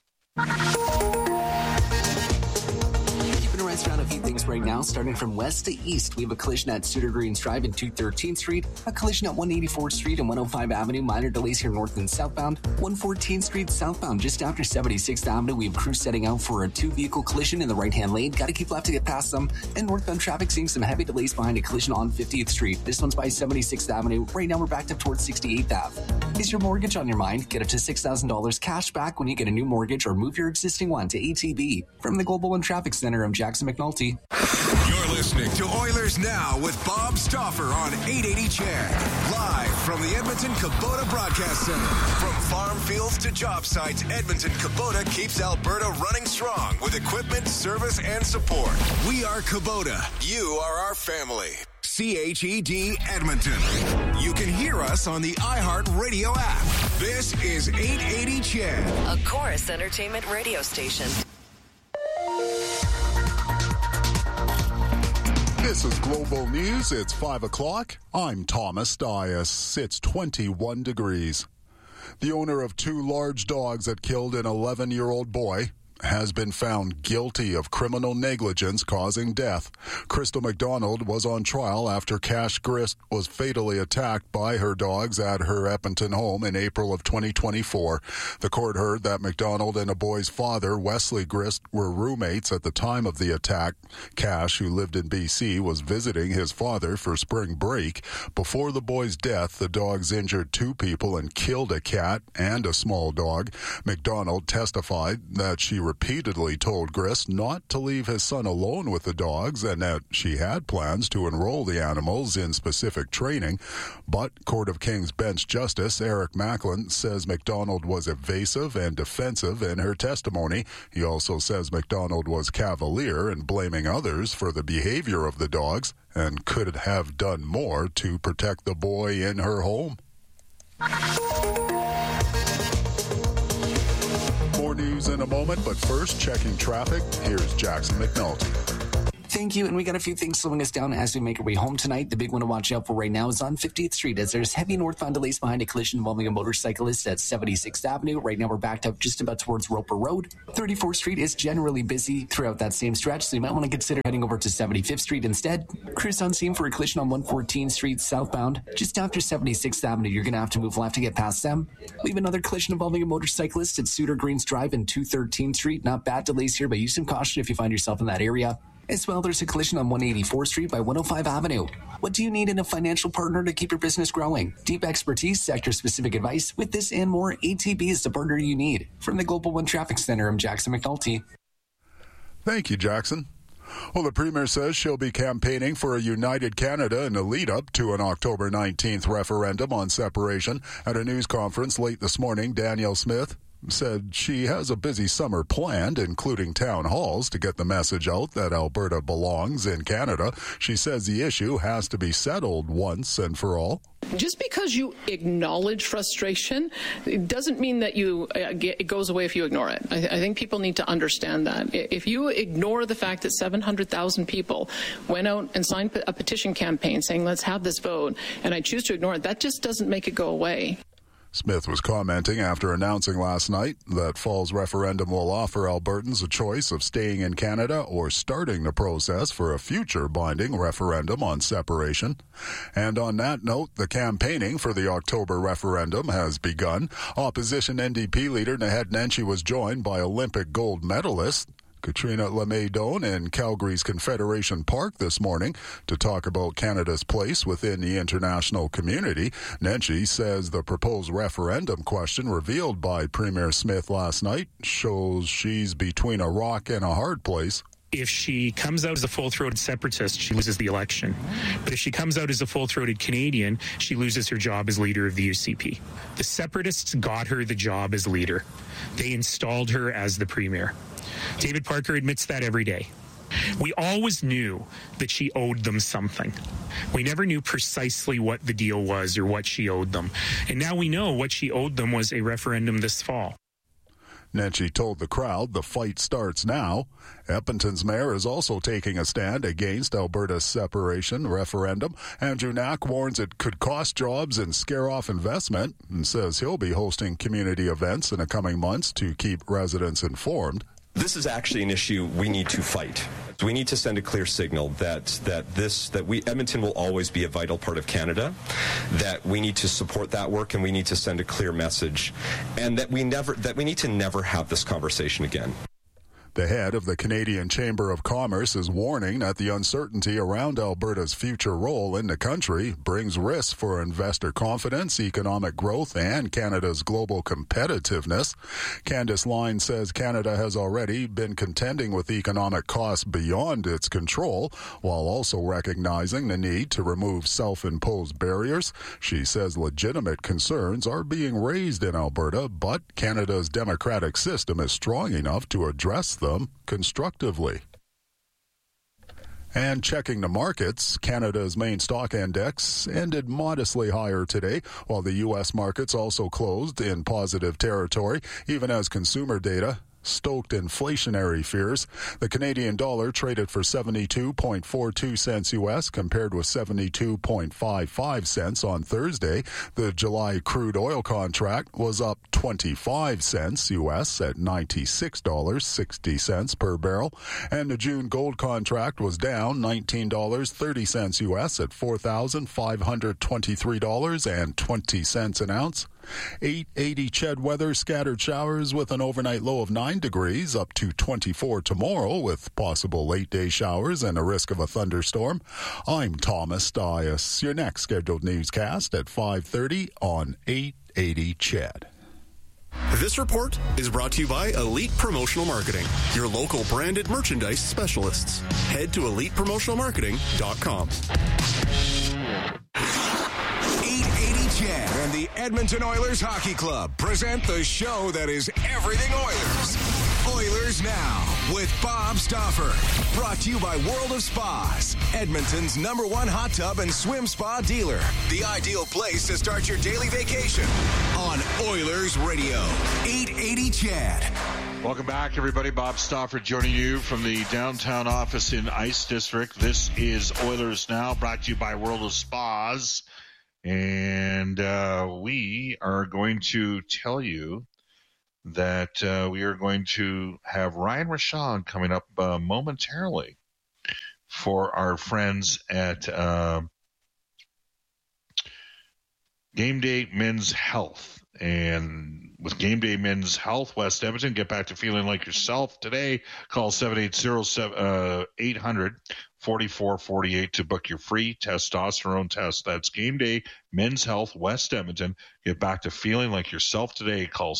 Around a few things right now, starting from west to east. We have a collision at Suter Greens Drive and 213th Street, a collision at 184th Street and 105 Avenue, minor delays here north and southbound, 114th Street southbound just after 76th Avenue. We have crews setting out for a 2-vehicle collision in the right-hand lane. Got to keep left to get past them. And northbound traffic seeing some heavy delays behind a collision on 50th Street. This one's by 76th Avenue. Right now we're backed up towards 68th Ave. Is your mortgage on your mind? Get up to $6,000 cash back when you get a new mortgage or move your existing one to ATB. From the Global One Traffic Center, I'm Jackson McNulty. You're listening to Oilers Now with Bob Stauffer on 880 Ched. Live from the Edmonton Kubota Broadcast Center. From farm fields to job sites, Edmonton Kubota keeps Alberta running strong with equipment, service, and support. We are Kubota. You are our family. CHED Edmonton. You can hear us on the iHeart Radio app. This is 880 Ched. A Chorus Entertainment radio station. This is Global News. It's 5 o'clock. I'm Thomas Dias. It's 21 degrees. The owner of 2 large dogs that killed an 11-year-old boy has been found guilty of criminal negligence causing death. Crystal McDonald was on trial after Cash Grist was fatally attacked by her dogs at her Edmonton home in April of 2024. The court heard that McDonald and a boy's father, Wesley Grist, were roommates at the time of the attack. Cash, who lived in BC, was visiting his father for spring break. Before the boy's death, the dogs injured 2 people and killed a cat and a small dog. McDonald testified that she repeatedly told Grist not to leave his son alone with the dogs and that she had plans to enroll the animals in specific training. But Court of King's bench justice Eric Macklin says McDonald was evasive and defensive in her testimony. He also says McDonald was cavalier in blaming others for the behavior of the dogs and could have done more to protect the boy in her home. More news in a moment, but first, checking traffic. Here's Jackson McNulty. Thank you, and we got a few things slowing us down as we make our way home tonight. The big one to watch out for right now is on 50th Street as there's heavy northbound delays behind a collision involving a motorcyclist at 76th Avenue. Right now we're backed up just about towards Roper Road. 34th Street is generally busy throughout that same stretch, so you might want to consider heading over to 75th Street instead. Crews on scene for a collision on 114th Street southbound. Just after 76th Avenue, you're going to have to move left to get past them. We have another collision involving a motorcyclist at Suter Greens Drive and 213th Street. Not bad delays here, but use some caution if you find yourself in that area. As well, there's a collision on 184th Street by 105 Avenue. What do you need in a financial partner to keep your business growing? Deep expertise, sector-specific advice. With this and more, ATB is the partner you need. From the Global One Traffic Center, I'm Jackson McNulty. Thank you, Jackson. Well, the Premier says she'll be campaigning for a united Canada in the lead-up to an October 19th referendum on separation. At a news conference late this morning, Danielle Smith said she has a busy summer planned, including town halls, to get the message out that Alberta belongs in Canada. She says the issue has to be settled once and for all. Just because you acknowledge frustration, it doesn't mean that it goes away if you ignore it. I think people need to understand that. If you ignore the fact that 700,000 people went out and signed a petition campaign saying, let's have this vote, and I choose to ignore it, that just doesn't make it go away. Smith was commenting after announcing last night that fall's referendum will offer Albertans a choice of staying in Canada or starting the process for a future binding referendum on separation. And on that note, the campaigning for the October referendum has begun. Opposition NDP leader Naheed Nenshi was joined by Olympic gold medalist Katrina LeMay-Doan in Calgary's Confederation Park this morning to talk about Canada's place within the international community. Nenshi says the proposed referendum question revealed by Premier Smith last night shows she's between a rock and a hard place. If she comes out as a full-throated separatist, she loses the election. But if she comes out as a full-throated Canadian, she loses her job as leader of the UCP. The separatists got her the job as leader. They installed her as the premier. David Parker admits that every day. We always knew that she owed them something. We never knew precisely what the deal was or what she owed them. And now we know what she owed them was a referendum this fall. Nenshi told the crowd the fight starts now. Edmonton's mayor is also taking a stand against Alberta's separation referendum. Andrew Knack warns it could cost jobs and scare off investment and says he'll be hosting community events in the coming months to keep residents informed. This is actually an issue we need to fight. We need to send a clear signal that Edmonton will always be a vital part of Canada, that we need to support that work, and we need to send a clear message, and that we need to never have this conversation again. The head of the Canadian Chamber of Commerce is warning that the uncertainty around Alberta's future role in the country brings risks for investor confidence, economic growth, and Canada's global competitiveness. Candice Line says Canada has already been contending with economic costs beyond its control, while also recognizing the need to remove self-imposed barriers. She says legitimate concerns are being raised in Alberta, but Canada's democratic system is strong enough to address them constructively. And checking the markets, Canada's main stock index ended modestly higher today, while the U.S. markets also closed in positive territory, even as consumer data stoked inflationary fears. The Canadian dollar traded for 72.42 cents U.S. compared with 72.55 cents on Thursday. The July crude oil contract was up 25 cents U.S. at $96.60 per barrel, and the June gold contract was down $19.30 U.S. at $4,523.20 an ounce. 880 Ched weather, scattered showers with an overnight low of 9 degrees, up to 24 tomorrow with possible late-day showers and a risk of a thunderstorm. I'm Thomas Dias. Your next scheduled newscast at 5:30 on 880 Ched. This report is brought to you by Elite Promotional Marketing, your local branded merchandise specialists. Head to elitepromotionalmarketing.com. 880 Ched and the Edmonton Oilers Hockey Club present the show that is everything Oilers. Oilers Now with Bob Stauffer. Brought to you by World of Spas, Edmonton's #1 hot tub and swim spa dealer. The ideal place to start your daily vacation on Oilers Radio. 880 Ched. Welcome back, everybody. Bob Stauffer joining you from the downtown office in Ice District. This is Oilers Now, brought to you by World of Spas. And we are going to tell you that we are going to have Ryan Rishaug coming up momentarily for our friends at Game Day Men's Health. And with Game Day Men's Health, West Edmonton, get back to feeling like yourself today. Call 780-800-4448 to book your free testosterone test. That's Game Day Men's Health, West Edmonton. Get back to feeling like yourself today. Call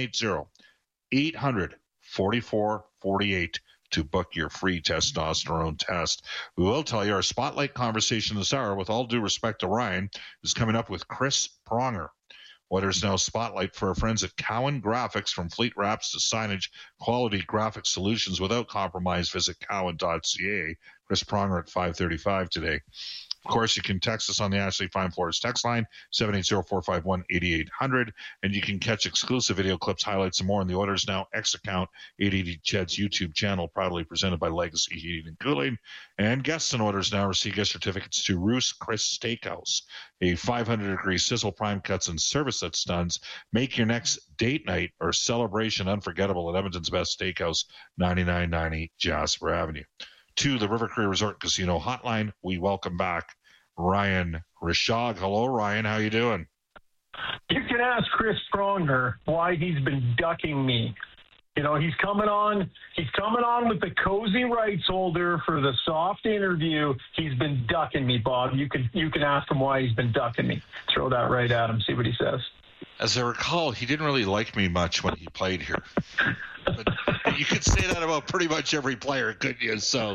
780-800-4448 to book your free testosterone test. We will tell you our spotlight conversation this hour, with all due respect to Ryan, is coming up with Chris Pronger. Oilers Now spotlight for our friends at Cowan Graphics. From fleet wraps to signage, quality graphic solutions without compromise. Visit cowan.ca. Chris Pronger at 5:35 today. Of course, you can text us on the Ashley Fine Floors text line, 780-451-8800, and you can catch exclusive video clips, highlights, and more on the Oilers Now X account, 880 Ched's YouTube channel, proudly presented by Legacy Heating and Cooling. And guests in Oilers Now receive gift certificates to Roos Chris Steakhouse, a 500-degree sizzle, prime cuts, and service that stuns. Make your next date night or celebration unforgettable at Edmonton's best steakhouse, 9990 Jasper Avenue. To the River Cree Resort Casino hotline, we welcome back Ryan Rishaug. Hello, Ryan. How you doing? You can ask Chris Pronger why he's been ducking me. You know, he's coming on with the cozy rights holder for the soft interview. He's been ducking me, Bob. You can ask him why he's been ducking me. Throw that right at him. See what he says. As I recall, he didn't really like me much when he played here. But you could say that about pretty much every player, couldn't you? So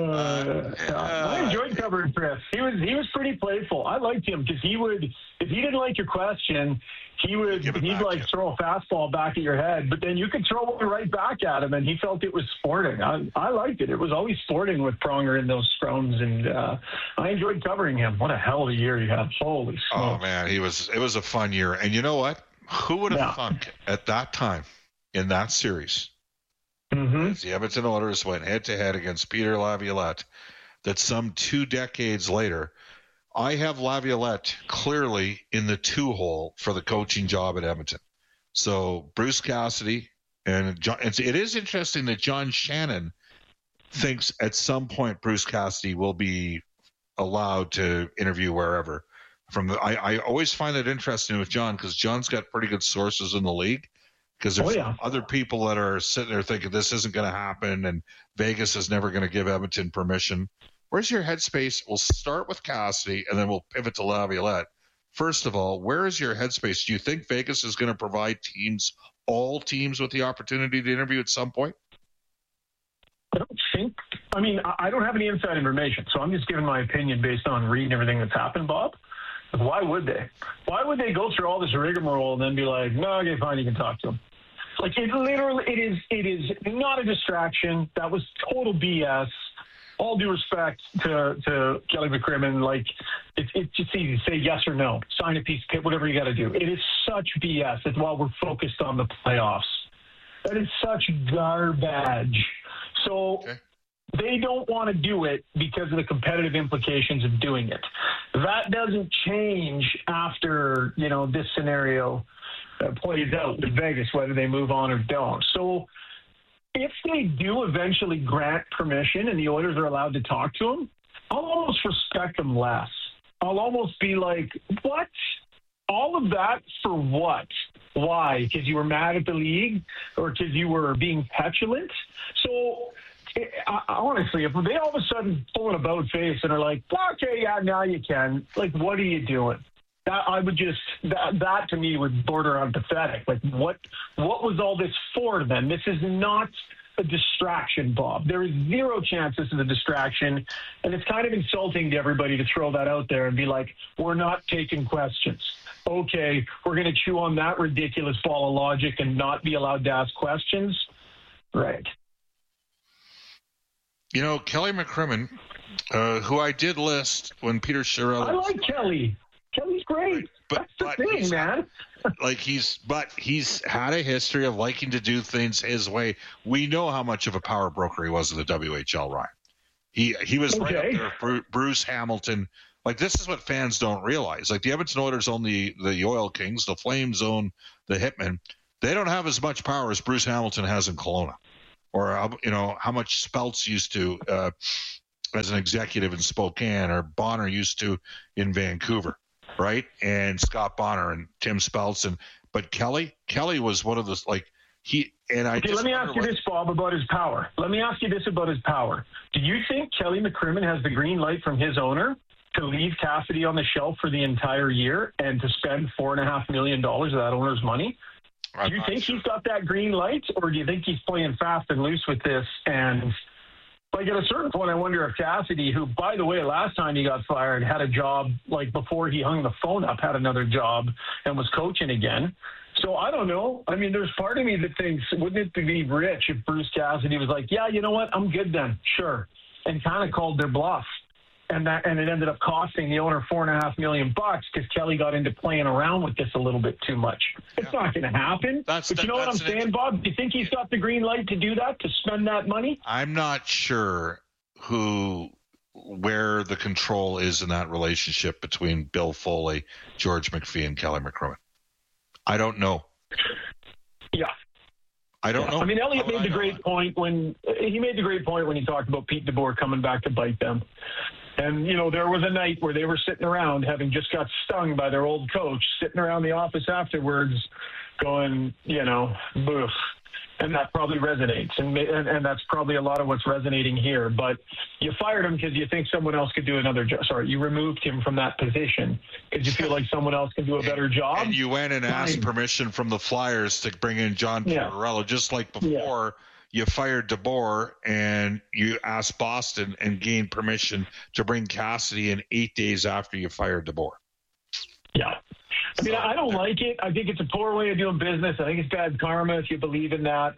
I enjoyed covering Chris. He was pretty playful. I liked him because he would, if he didn't like your question, he'd like throw a fastball back at your head, but then you could throw one right back at him, and he felt it was sporting. I liked it. It was always sporting with Pronger in those scrums, and I enjoyed covering him. What a hell of a year he had! Holy smokes! Oh man, it was a fun year. And you know what? Who would have thunk at that time in that series, as the Edmonton Oilers went head-to-head against Peter Laviolette, that some 2 decades later, I have Laviolette clearly in the 2-hole for the coaching job at Edmonton. So Bruce Cassidy and John, it is interesting that John Shannon thinks at some point Bruce Cassidy will be allowed to interview wherever. I always find that interesting with John, because John's got pretty good sources in the league. Because there's other people that are sitting there thinking this isn't going to happen, and Vegas is never going to give Edmonton permission. Where's your headspace? We'll start with Cassidy, and then we'll pivot to Laviolette. First of all, where is your headspace? Do you think Vegas is going to provide all teams with the opportunity to interview at some point? I don't think. I mean, I don't have any inside information, so I'm just giving my opinion based on reading everything that's happened, Bob. Why would they? Why would they go through all this rigmarole and then be like, no, okay, fine, you can talk to him? Like, it is not a distraction. That was total BS. All due respect to Kelly McCrimmon, like, it's just easy. Say yes or no. Sign a piece, whatever you got to do. It is such BS. It's while we're focused on the playoffs. That is such garbage. So they don't want to do it because of the competitive implications of doing it. That doesn't change after, this scenario plays out with Vegas, whether they move on or don't. So if they do eventually grant permission and the Oilers are allowed to talk to them, I'll almost respect them less. I'll almost be like, what? All of that for what? Why? Because you were mad at the league or because you were being petulant? So honestly, if they all of a sudden pull an about face and are like, okay, yeah, now you can, like, what are you doing? That to me would border on pathetic. Like, what was all this for then? This is not a distraction, Bob. There is zero chance this is a distraction, and it's kind of insulting to everybody to throw that out there and be like, we're not taking questions. Okay, we're going to chew on that ridiculous ball of logic and not be allowed to ask questions? Right. Kelly McCrimmon, who I did list when Peter Chiarelli... I like Kelly. Kelly's great. That's the thing, man. He's had a history of liking to do things his way. We know how much of a power broker he was in the WHL, Ryan. He was right up there with Bruce Hamilton. Like, this is what fans don't realize. Like, the Edmonton Oilers own the Oil Kings, the Flames own the Hitmen. They don't have as much power as Bruce Hamilton has in Kelowna, or how much Speltz used to as an executive in Spokane, or Bonner used to in Vancouver. Right, and Scott Bonner and Tim Speltz, but Kelly was one of those, like, he and I. Okay, let me ask you this, Bob, about his power. Do you think Kelly McCrimmon has the green light from his owner to leave Cassidy on the shelf for the entire year and to spend $4.5 million of that owner's money? Do you think he's got that green light, or do you think he's playing fast and loose with this? And like, at a certain point, I wonder if Cassidy, who, by the way, last time he got fired, had a job, like, before he hung the phone up, had another job and was coaching again. So I don't know. I mean, there's part of me that thinks, wouldn't it be rich if Bruce Cassidy was like, yeah, you know what, I'm good then, sure, and kind of called their bluff. And it ended up costing the owner $4.5 million because Kelly got into playing around with this a little bit too much. It's not going to happen. But you know what I'm saying, Bob? Do you think he's got the green light to do that, to spend that money? I'm not sure where the control is in that relationship between Bill Foley, George McPhee, and Kelly McCrimmon. I don't know. Yeah. I don't know. I mean, Elliot made the great point when he talked about Pete DeBoer coming back to bite them. And, there was a night where they were sitting around, having just got stung by their old coach, sitting around the office afterwards going, boof. And that probably resonates. And that's probably a lot of what's resonating here. But you fired him because you think someone else could do another job. Sorry, you removed him from that position because you feel like someone else can do a better job. And you went and asked permission from the Flyers to bring in John Tortorella, just like before. Yeah. You fired DeBoer and you asked Boston and gained permission to bring Cassidy in 8 days after you fired DeBoer. Yeah. I mean, I don't like it. I think it's a poor way of doing business. I think it's bad karma if you believe in that.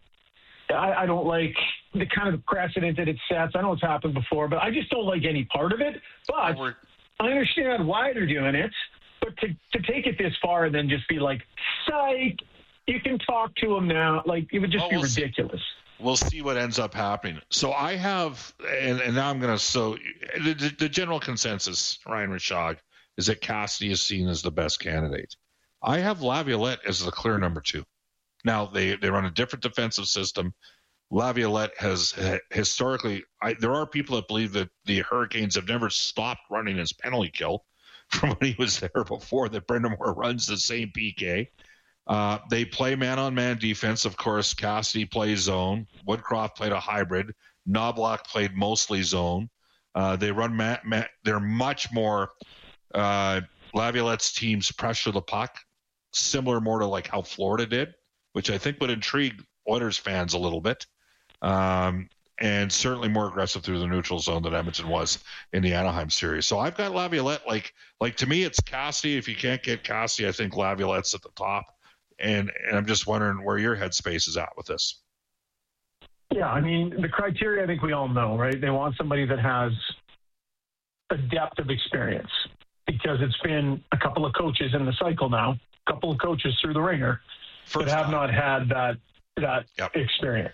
I don't like the kind of precedent that it sets. I know it's happened before, but I just don't like any part of it. But I understand why they're doing it. But to take it this far and then just be like, psych, you can talk to him now. Like, it would just be ridiculous. We'll see what ends up happening. So I have, and now I'm going to, the general consensus, Ryan Rishaug, is that Cassidy is seen as the best candidate. I have Laviolette as the clear number 2. Now, they run a different defensive system. Laviolette has historically, there are people that believe that the Hurricanes have never stopped running his penalty kill from when he was there before, that Brendan Moore runs the same PK. They play man-on-man defense. Of course, Cassidy plays zone. Woodcroft played a hybrid. Knobloch played mostly zone. They run they're much more Laviolette's teams pressure the puck, similar more to like how Florida did, which I think would intrigue Oilers fans a little bit. And certainly more aggressive through the neutral zone than Edmonton was in the Anaheim series. So I've got Laviolette. Like to me, it's Cassidy. If you can't get Cassidy, I think Laviolette's at the top. And I'm just wondering where your headspace is at with this. Yeah, I mean, the criteria I think we all know, right? They want somebody that has a depth of experience, because it's been a couple of coaches in the cycle now, a couple of coaches through the ringer that have not had that that experience.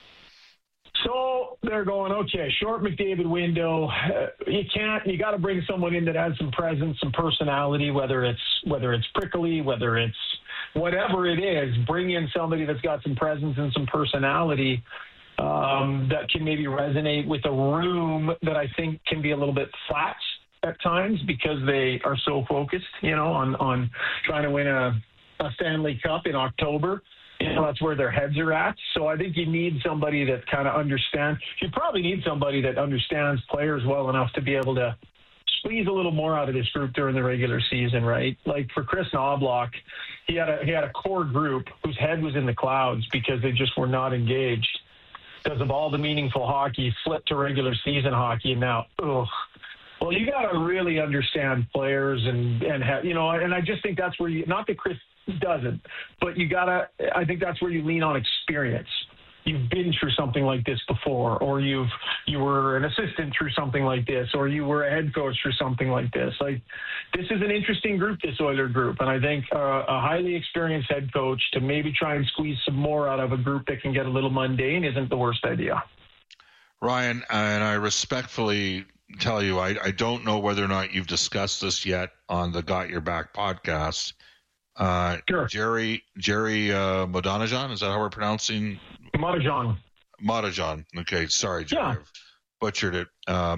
So they're going, okay, short McDavid window. You got to bring someone in that has some presence, some personality, whether it's prickly, whether it's whatever it is, bring in somebody that's got some presence and some personality that can maybe resonate with a room that I think can be a little bit flat at times because they are so focused, on trying to win a Stanley Cup in October. That's where their heads are at. So I think you need somebody that kind of understands. You probably need somebody that understands players well enough to be able to squeeze a little more out of this group during the regular season, right? Like for Chris Knobloch, he had a core group whose head was in the clouds because they just were not engaged because of all the meaningful hockey flipped to regular season hockey, and now, well, you got to really understand players and I just think that's where not that Chris doesn't, but I think that's where you lean on experience. You've been through something like this before, or you were an assistant through something like this, or you were a head coach through something like this. Like, this is an interesting group, this Oiler group, and I think a highly experienced head coach to maybe try and squeeze some more out of a group that can get a little mundane isn't the worst idea. Ryan, and I respectfully tell you, I don't know whether or not you've discussed this yet on the Got Your Back podcast. Sure. Jerry Modonajan, is that how we're pronouncing? Modonajan. Okay, sorry, Jerry. Yeah. I've butchered it.